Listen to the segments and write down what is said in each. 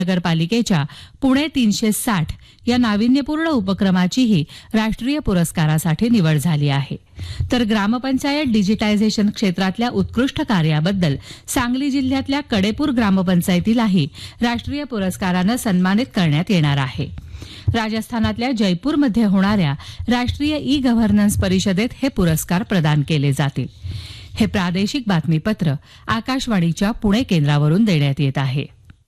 नगरपालिकेच्या पुणे 360 या नाविन्यपूर्ण उपक्रमाचीही राष्ट्रीय पुरस्कारासाठी निवड झाली आहे. तर ग्रामपंचायत डिजिटायझेशन क्षेत्रातल्या उत्कृष्ट कार्याबद्दल सांगली जिल्ह्यातल्या कडेपूर ग्रामपंचायतीलाही राष्ट्रीय पुरस्कारानं सन्मानित करण्यात येणार आहे. राजस्थानातल्या जयपूरमध्ये होणाऱ्या राष्ट्रीय ई गव्हर्नन्स परिषदेत हे पुरस्कार प्रदान केले जातील. हे प्रादेशिक बातमीपत्र आकाशवाणीच्या पुणे केंद्रावरून देण्यात येत आहे.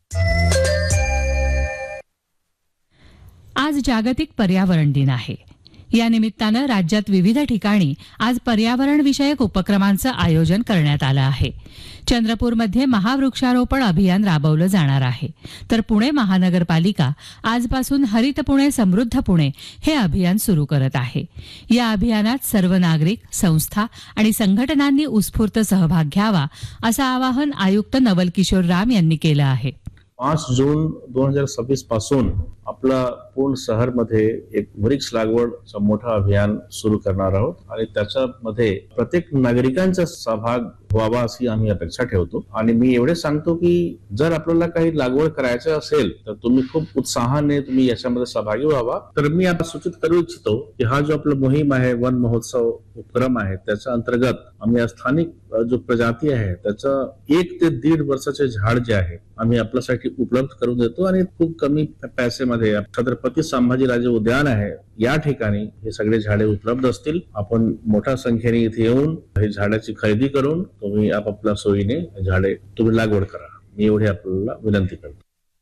आज जागतिक पर्यावरण दिन आहे. या निमित्तानं राज्यात विविध ठिकाणी आज पर्यावरण विषयक उपक्रमांचं आयोजन करण्यात आलं आहे. चंद्रपूरमध्ये महावृक्षारोपण अभियान राबवलं जाणार आहे. तर पुणे महानगरपालिका आजपासून हरित पुणे समृद्ध पुणे हे अभियान सुरू करत आहे. या अभियानात सर्व नागरिक, संस्था आणि संघटनांनी उत्स्फूर्त सहभाग घ्यावा असं आवाहन आयुक्त नवल किशोर राम यांनी केलं आहे. 5 जून 2026 पासून आपला पूर्ण शहरमध्ये एक वृक्ष लागवडचं मोठं अभियान सुरू करणार आहोत आणि त्याच्यामध्ये प्रत्येक नागरिकांचा सहभाग व्हावा अशी आम्ही अपेक्षा ठेवतो. आणि मी एवढे सांगतो की जर आपल्याला काही लागवड करायचं असेल तर तुम्ही खूप उत्साहाने तुम्ही याच्यामध्ये सहभागी व्हावा. तर मी आता सूचित करू इच्छितो की हा जो आपला मोहीम आहे, वन महोत्सव उपक्रम आहे, त्याच्या अंतर्गत आम्ही स्थानिक जो प्रजाती आहे त्याचं 1 ते 1.5 वर्षाचे झाड जे आहे आम्ही आपल्यासाठी उपलब्ध करून देतो आणि खूप कमी पैशामध्ये छत्रपती संभाजीराजे उद्यान आहे या ठिकाणी हे सगळे झाडे उपलब्ध असतील. आपण मोठ्या संख्येने इथे येऊन हे झाडाची खरेदी करून तुम्ही आपापल्या सोयीने झाडे तुम्ही लागवड करा. मी एवढी आपल्याला विनंती करतो.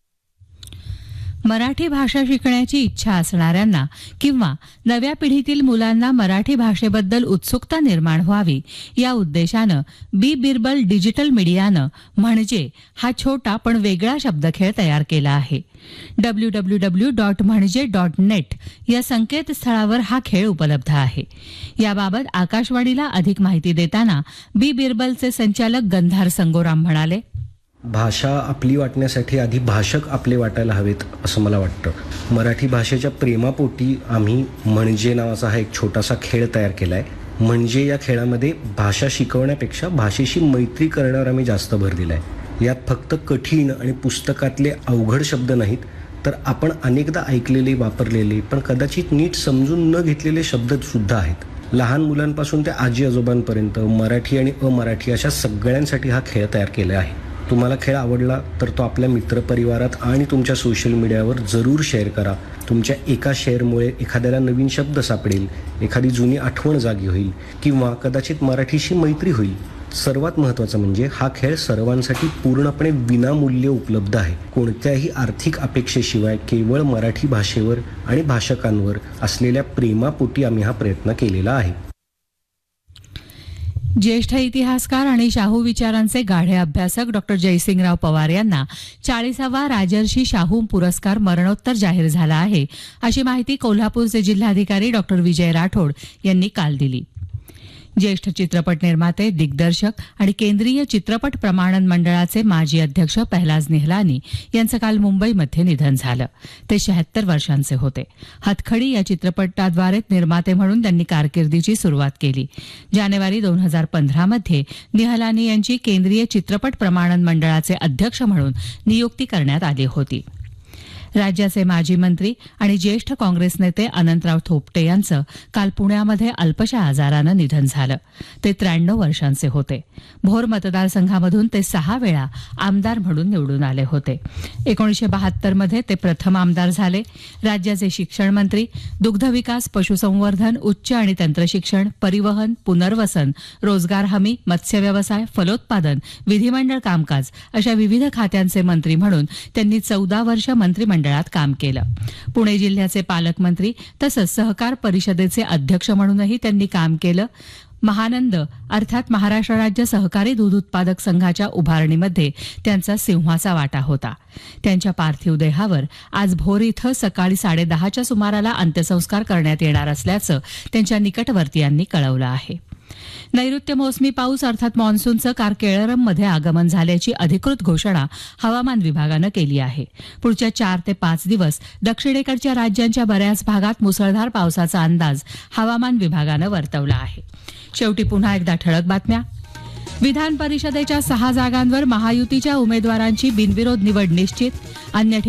मराठी भाषा शिकण्याची इच्छा असणाऱ्यांना किंवा नव्या पिढीतील मुलांना मराठी भाषेबद्दल उत्सुकता निर्माण व्हावी या उद्देशानं बी बिरबल डिजिटल मीडियानं म्हणजे हा छोटा पण वेगळा शब्दखेळ तयार केला आहे. www.म्हणजे.net या संकेतस्थळावर हा खेळ उपलब्ध आहे. याबाबत आकाशवाणीला अधिक माहिती देताना बी बिरबलचे संचालक गंधार संगोराम म्हणाले, भाषा आपली वाटण्यासाठी आधी भाषक आपले वाटायला हवेत असं मला वाटतं. मराठी भाषेच्या प्रेमापोटी आम्ही म्हणजे नावाचा हा एक छोटासा खेळ तयार केला आहे. म्हणजे या खेळामध्ये भाषा शिकवण्यापेक्षा भाषेशी मैत्री करण्यावर आम्ही जास्त भर दिला आहे. यात फक्त कठीण आणि पुस्तकातले अवघड शब्द नाहीत, तर आपण अनेकदा ऐकलेले, वापरलेले पण कदाचित नीट समजून न घेतलेले शब्द सुद्धा आहेत. लहान मुलांपासून ते आजी आजोबांपर्यंत मराठी आणि अमराठी अशा सगळ्यांसाठी हा खेळ तयार केला आहे. तुम्हाला खेळ आवडला तर तो आपल्या मित्रपरिवारात आणि तुमच्या सोशल मीडियावर जरूर शेअर करा. तुमच्या एका शेअरमुळे एखाद्याला नवीन शब्द सापडेल, एखादी जुनी आठवण जागी होईल किंवा कदाचित मराठीशी मैत्री होईल. सर्वात महत्त्वाचं म्हणजे हा खेळ सर्वांसाठी पूर्णपणे विनामूल्य उपलब्ध आहे. कोणत्याही आर्थिक अपेक्षेशिवाय केवळ मराठी भाषेवर आणि भाषकांवर असलेल्या प्रेमापोटी आम्ही हा प्रयत्न केलेला आहे. ज्येष्ठ इतिहासकार आणि शाहू विचारांचे गाढे अभ्यासक डॉक्टर जयसिंगराव पवार यांना 40वा राजर्षी शाहू पुरस्कार मरणोत्तर जाहीर झाला आहे, अशी माहिती कोल्हापूरचे जिल्हाधिकारी डॉक्टर विजय राठोड यांनी काल दिली. ज्येष्ठ चित्रपट निर्माते, दिग्दर्शक आणि केंद्रीय चित्रपट प्रमाणन मंडळाचे माजी अध्यक्ष पहलाज निहलानी यांचं काल मुंबईमध्ये निधन झालं. ते 76 वर्षांचे होते. हथखडी या चित्रपटाद्वारे निर्माते म्हणून त्यांनी कारकिर्दीची सुरुवात केली. जानेवारी 2015 मध्ये निहलानी यांची केंद्रीय चित्रपट प्रमाणन मंडळाचे अध्यक्ष म्हणून नियुक्ती करण्यात आली होती. राज्याचे माजी मंत्री आणि ज्येष्ठ काँग्रेस नेते अनंतराव थोपटे यांचं काल पुण्यामध्ये अल्पशा आजारानं निधन झालं. ते 93 वर्षांचे होते. भोर मतदारसंघामधून ते 6 वेळा आमदार म्हणून निवडून आले होते. 1972 मध्ये ते प्रथम आमदार झाले. राज्याचे शिक्षण मंत्री, दुग्धविकास, पशुसंवर्धन, उच्च आणि तंत्रशिक्षण, परिवहन, पुनर्वसन, रोजगार हमी, मत्स्य व्यवसाय, फलोत्पादन, विधिमंडळ कामकाज अशा विविध खात्यांचे मंत्री म्हणून त्यांनी 14 वर्ष मंत्रिमंडळात काम केलं. पुणे जिल्ह्याचे पालकमंत्री तसंच सहकार परिषदेचे अध्यक्ष म्हणूनही त्यांनी काम केलं. महानंद अर्थात महाराष्ट्र राज्य सहकारी दूध उत्पादक संघाच्या उभारणीमध्ये त्यांचा सिंहाचा वाटा होता. त्यांच्या पार्थिव देहावर आज भोर इथं सकाळी 10:30च्या सुमाराला अंत्यसंस्कार करण्यात येणार असल्याचं त्यांच्या निकटवर्तीयांनी कळवलं आहे. नैऋत्य मोसमी पाऊस अर्थात मान्सूनचं काल केरळमध्ये आगमन झाल्याची अधिकृत घोषणा हवामान विभागानं केली आहे. पुढच्या 4 ते 5 दिवस दक्षिणेकडच्या राज्यांच्या बऱ्याच भागात मुसळधार पावसाचा अंदाज हवामान विभागानं वर्तवला आहे. शेवटी पुन्हा एकदा ठळक बातम्या. विधान परिषदेच्या 6 जागांवर महायुतीच्या उमेदवारांची बिनविरोध निवड निश्चित. अन्य